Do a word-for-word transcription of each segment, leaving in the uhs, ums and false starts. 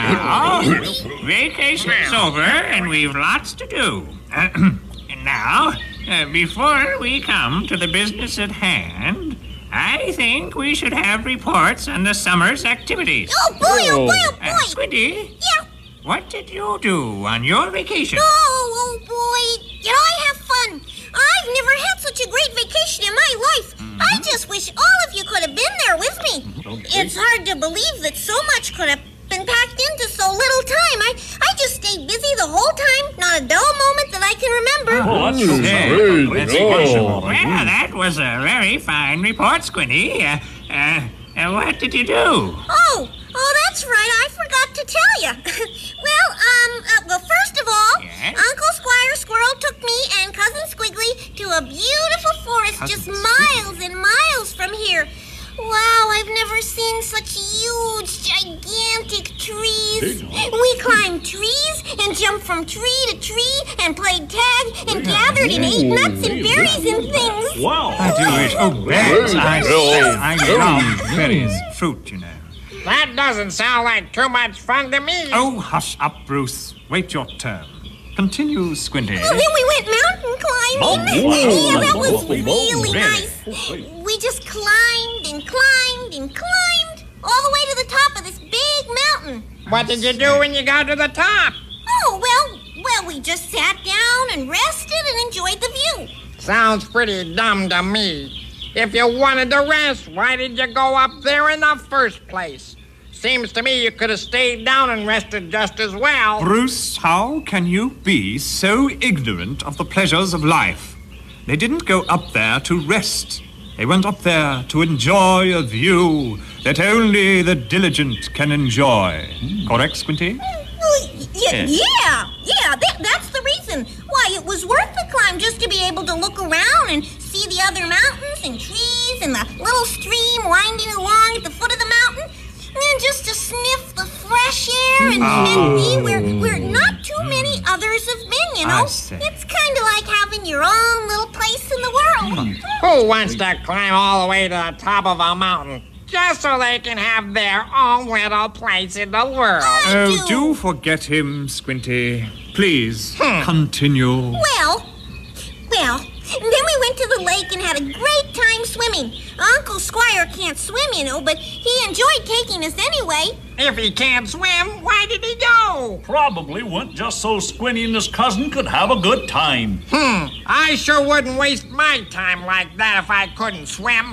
Now, vacation's over and we've lots to do. And now, uh, before we come to the business at hand, I think we should have reports on the summer's activities. Oh, boy, oh, boy, oh, boy. Uh, Squinty? Yeah? What did you do on your vacation? Oh, oh, boy. Did I have fun? I've never had such a great vacation in my life. Mm-hmm. I just wish all of you could have been there with me. Okay. It's hard to believe that so much could have been packed into so little time. I, I just stayed busy the whole time. Not a dull moment that I can remember. Oh, that's great. That's Oh. Well, that was a very fine report, Squinty. Uh, uh, uh, what did you do? Oh, oh, that's right. I forgot to tell you. well, um, uh, well, first of all, yes? Uncle Squire Squirrel took me and Cousin Squiggly to a beautiful forest Cousin just miles and miles from here. Wow, I've never seen such huge, gigantic trees. We climbed trees and jumped from tree to tree and played tag and gathered and ate nuts and berries and things. Wow. I do wish. Oh, berries. I, I, I love berries. Fruit, you know. That doesn't sound like too much fun to me. Oh, hush up, Bruce. Wait your turn. Continue, Squinty. Well, then we went mountain climbing. Oh, yeah, that was oh, really oh, nice. We just climbed and climbed and climbed all the way to the top of this big mountain. What did you do when you got to the top? Oh, well, well, we just sat down and rested and enjoyed the view. Sounds pretty dumb to me. If you wanted to rest, why did you go up there in the first place? Seems to me you could have stayed down and rested just as well. Bruce, how can you be so ignorant of the pleasures of life? They didn't go up there to rest. They went up there to enjoy a view that only the diligent can enjoy. Mm. Correct, Squinty? Well, y- yeah, yeah, yeah that, that's the reason why it was worth the climb, just to be able to look around and see the other mountains and trees and the little stream winding along at the foot of the mountain. And then just to sniff the fresh air and, oh. and be where, where not too many others have been, you know? It's kind of like having your own little place in the world. Who wants to climb all the way to the top of a mountain just so they can have their own little place in the world? I Oh, do. do forget him, Squinty. Please, Hmm. continue. Well, well, then we went to the lake and had a great time swimming. Uncle Squire can't swim, you know, but he enjoyed taking us anyway. If he can't swim, why did he go? Probably went just so Squinty and his cousin could have a good time. Hmm, I sure wouldn't waste my time like that if I couldn't swim.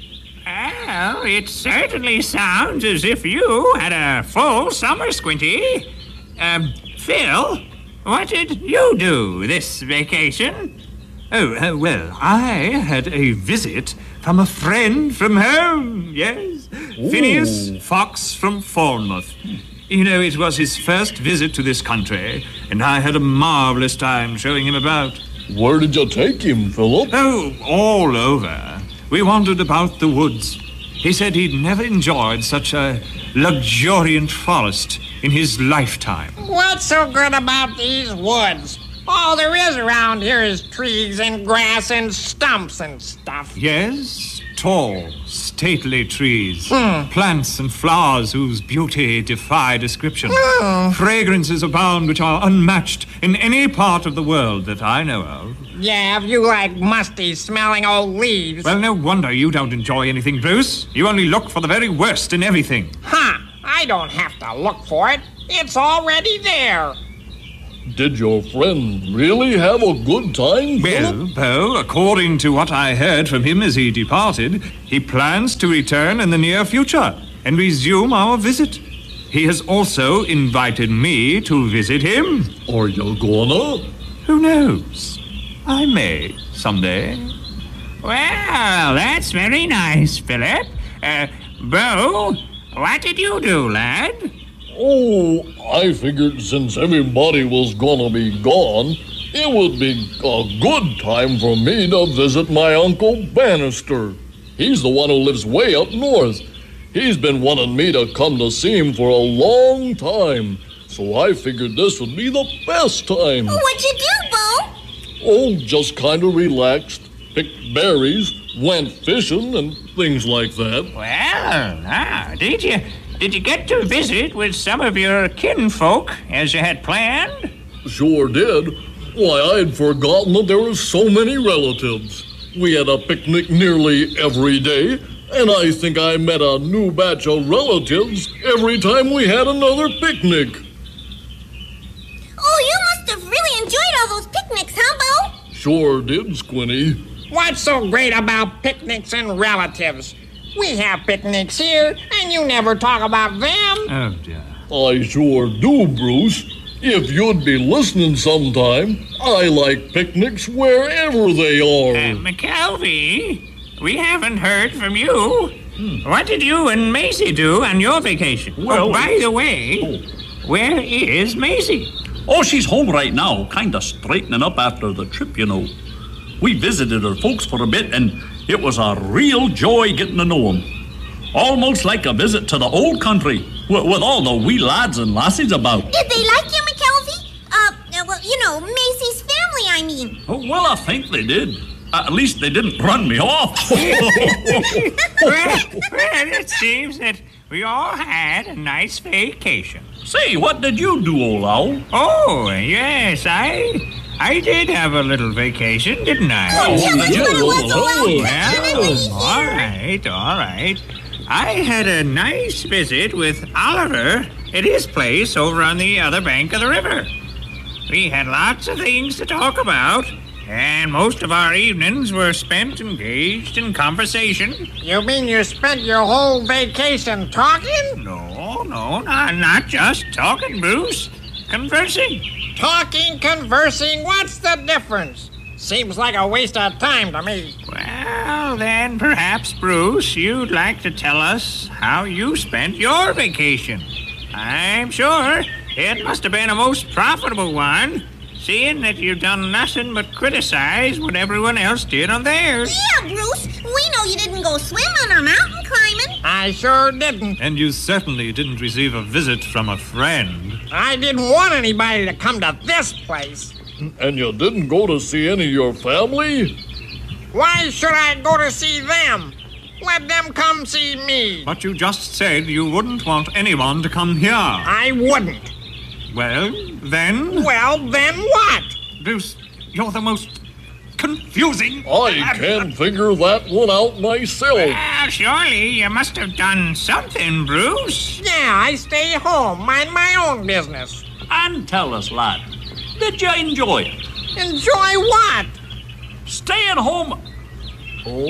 Oh, it certainly sounds as if you had a full summer, Squinty. Um, Phil, what did you do this vacation? Oh, uh, well, I had a visit from a friend from home, yes. Ooh. Phineas Fox from Falmouth. You know, it was his first visit to this country, and I had a marvelous time showing him about. Where did you take him, Philip? Oh, all over. We wandered about the woods. He said he'd never enjoyed such a luxuriant forest in his lifetime. What's so good about these woods? All there is around here is trees and grass and stumps and stuff. Yes, tall, stately trees, Hmm. plants and flowers whose beauty defy description. Hmm. Fragrances abound which are unmatched in any part of the world that I know of. Yeah, if you like musty smelling old leaves. Well, no wonder you don't enjoy anything, Bruce. You only look for the very worst in everything. Huh, I don't have to look for it. It's already there. Did your friend really have a good time, Philip? Well, Bo, according to what I heard from him as he departed, he plans to return in the near future and resume our visit. He has also invited me to visit him. Are you gonna? Who knows? I may someday. Well, that's very nice, Philip. Uh, Bo, what did you do, lad? Oh, I figured since everybody was gonna be gone, it would be a good time for me to visit my Uncle Bannister. He's the one who lives way up north. He's been wanting me to come to see him for a long time, so I figured this would be the best time. What'd you do, Bo? Oh, just kind of relaxed, picked berries, went fishing, and things like that. Well, now, did you Did you get to visit with some of your kinfolk as you had planned? Sure did. Why, I'd forgotten that there were so many relatives. We had a picnic nearly every day, and I think I met a new batch of relatives every time we had another picnic. Oh, you must have really enjoyed all those picnics, huh, Bo? Sure did, Squinty. What's so great about picnics and relatives? We have picnics here, and you never talk about them. Oh, dear. I sure do, Bruce. If you'd be listening sometime, I like picnics wherever they are. Uh, McKelvey, we haven't heard from you. Hmm. What did you and Maisie do on your vacation? Well, oh, by the way, oh. where is Maisie? Oh, she's home right now, kind of straightening up after the trip, you know. We visited her folks for a bit, and it was a real joy getting to know them. Almost like a visit to the old country, with, with all the wee lads and lassies about. Did they like you, McKelvey? Uh, well, you know, Maisie's family, I mean. Oh, well, I think they did. At least they didn't run me off. well, well, it seems that we all had a nice vacation. Say, what did you do, old owl? Oh, yes, I... I did have a little vacation, didn't I? Oh, tell us what it was, Owl. Well, all right, all right. I had a nice visit with Oliver at his place over on the other bank of the river. We had lots of things to talk about, and most of our evenings were spent engaged in conversation. You mean you spent your whole vacation talking? No, no, not, not just talking, Bruce. Conversing. Talking, conversing, what's the difference? Seems like a waste of time to me. Well, then perhaps, Bruce, you'd like to tell us how you spent your vacation. I'm sure it must have been a most profitable one, seeing that you've done nothing but criticize what everyone else did on theirs. Yeah, Bruce, we know you didn't go swimming or mountain climbing. I sure didn't. And you certainly didn't receive a visit from a friend. I didn't want anybody to come to this place. And you didn't go to see any of your family? Why should I go to see them? Let them come see me. But you just said you wouldn't want anyone to come here. I wouldn't. Well, then... Well, then what? Bruce, you're the most confusing... I can't figure that one out myself. Well, surely you must have done something, Bruce. Yeah, I stay home, mind my own business. And tell us, lad, did you enjoy it? Enjoy what? Staying home. Oh,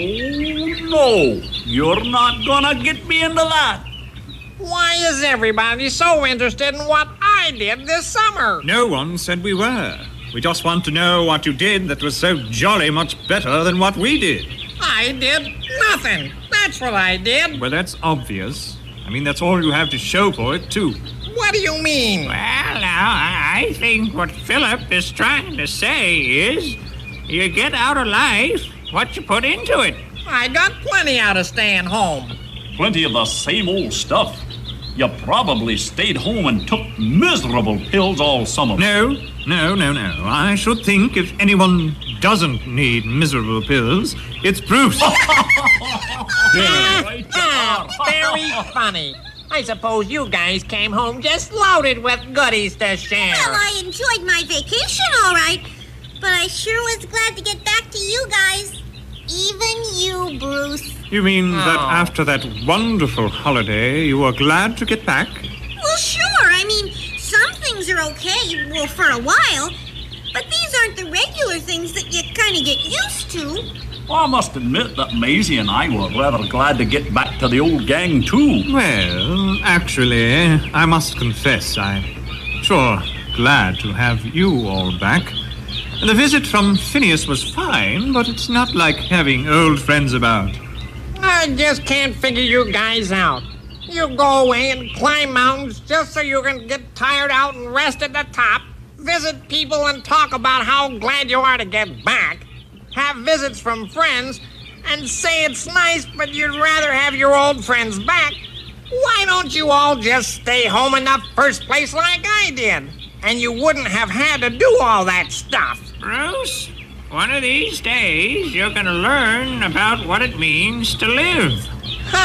no. You're not gonna get me into that. Why is everybody so interested in what I did this summer? No one said we were. We just want to know what you did that was so jolly much better than what we did. I did nothing. That's what I did. Well, that's obvious. I mean, that's all you have to show for it, too. What do you mean? Well, now, I think what Philip is trying to say is you get out of life what you put into it. I got plenty out of staying home. Plenty of the same old stuff. You probably stayed home and took miserable pills all summer. No, no, no, no. I should think if anyone doesn't need miserable pills, it's Bruce. Yeah, right you are. Very funny. I suppose you guys came home just loaded with goodies to share. Well, I enjoyed my vacation, all right. But I sure was glad to get back to you guys. Even you, Bruce. You mean that Oh. after that wonderful holiday, you were glad to get back? Well, sure. I mean, some things are okay, well, for a while. But these aren't the regular things that you kind of get used to. Well, I must admit that Maisie and I were rather glad to get back to the old gang, too. Well, actually, I must confess, I'm sure glad to have you all back. The visit from Phineas was fine, but it's not like having old friends about. I just can't figure you guys out. You go away and climb mountains just so you can get tired out and rest at the top, visit people and talk about how glad you are to get back, have visits from friends, and say it's nice but you'd rather have your old friends back. Why don't you all just stay home in the first place like I did? And you wouldn't have had to do all that stuff. Bruce, one of these days you're going to learn about what it means to live. Huh,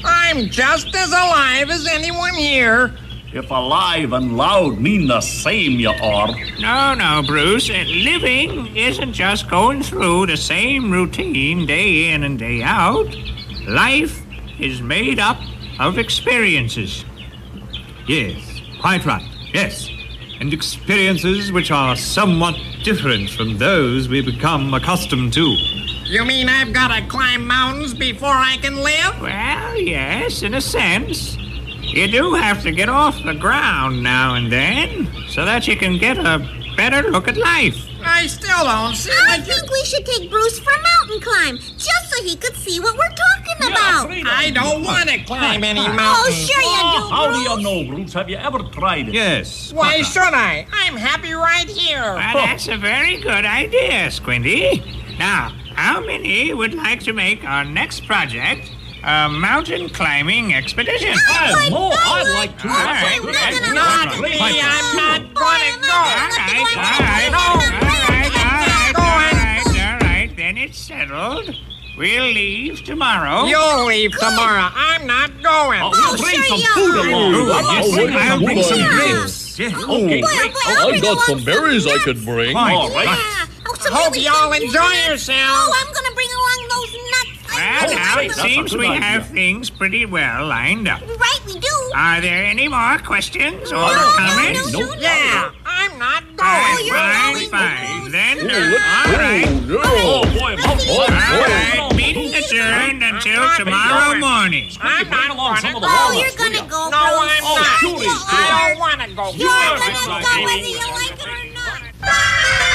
I'm just as alive as anyone here. If alive and loud mean the same, you are. No, no, Bruce. Uh, living isn't just going through the same routine day in and day out. Life is made up of experiences. Yes, quite right. Yes. And experiences which are somewhat different from those we become accustomed to. You mean I've got to climb mountains before I can live? Well, yes, in a sense. You do have to get off the ground now and then so that you can get a better look at life. I still don't see I what you... think we should take Bruce for a mountain climb, just so he could see what we're talking Yeah, about. Frida. I don't want to climb any Oh, mountains. sure you Oh, do, how do Bruce. you know, Bruce? Have you ever tried it? Yes. Why quite should I? I'm happy right here. Well, that's a very good idea, Squinty. Now, how many would like to make our next project a mountain climbing expedition? I know. I'd like to. All right, That's a good not idea. Not That's a me. great idea. I'm not going to go. All right, all right, all right, all right, all right, all right. Then it's settled. We'll leave tomorrow. You'll leave tomorrow. I'm not going. Oh, we'll bring sure some you food are. along. Oh, How yes, about wait, we? I'll hold bring on. some Yeah. grapes. Yes. Okay, Well, great. well, I'll I've bring got along some berries I nuts. could bring. Fine. All right. Yeah. Oh, some Hope really y'all good enjoy nuts. yourselves. Oh, I'm going to bring along those nuts. I Well, really now like it them. That's a seems good we idea. have things pretty well lined up. Right, we do. Are there any more questions or no, comments? no, Nope. Yeah, I'm not Fine, going. you're fine, going, fine. Bruce. Then, Oh, uh, let's all right. go. Oh, Yeah. boy, Let's Mom, eat. boy. All Oh. right, meeting adjourned until not tomorrow going. morning. I'm bring not along some going of to the go. Oh, walnuts, you're going to will ya? go, No, Bruce. I'm Oh, not. sure he's I don't want to go. You're are going to excited. go whether you like it or not.